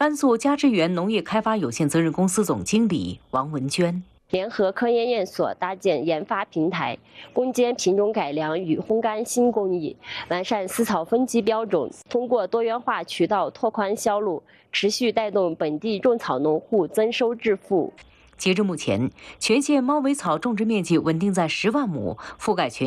甘肃佳之源农业开发有限责任公司总经理王文娟。 联合科研院所搭建研发平台，攻坚品种改良与烘干新工艺，完善丝草分级标准，通过多元化渠道拓宽销路，持续带动本地种草农户增收致富。 截至目前，全县猫尾草种植面积稳定在10万亩，覆盖全